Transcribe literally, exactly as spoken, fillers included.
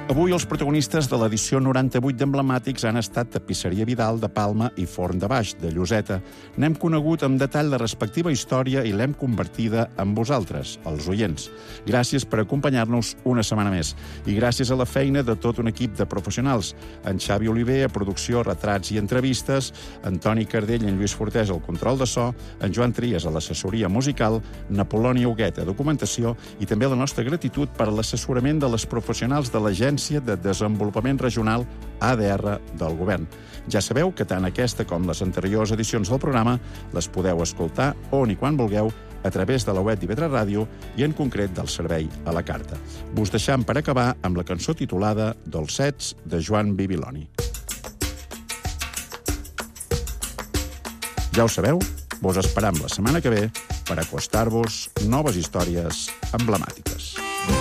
Avui els protagonistes de l'edició noranta-vuit d'Emblemàtics han estat Tapisseria Vidal, de Palma, i Forn de Baix, de Lloseta. N'hem conegut amb detall la respectiva història i l'hem convertida en vosaltres, els oients. Gràcies per acompanyar-nos una setmana més. I gràcies a la feina de tot un equip de professionals. En Xavi Oliver, a producció, retrats i entrevistes, en Toni Cardell i en Lluís Fortés, al control de so, en Joan Trias, a l'assessoria musical, Napolònia Huguet, a documentació, i també la nostra gratitud per l'assessorament de les professionals de l'Agència de Desenvolupament Regional A D R del Govern. Ja sabeu que tant aquesta com les anteriors edicions del programa les podeu escoltar on i quan vulgueu a través de la web d'I V tres Ràdio i en concret del servei a la carta. Vos deixam per acabar amb la cançó titulada Dolcets de Joan Bibiloni. Ja ho sabeu, vos esperam la setmana que ve per acostar-vos noves històries emblemàtiques.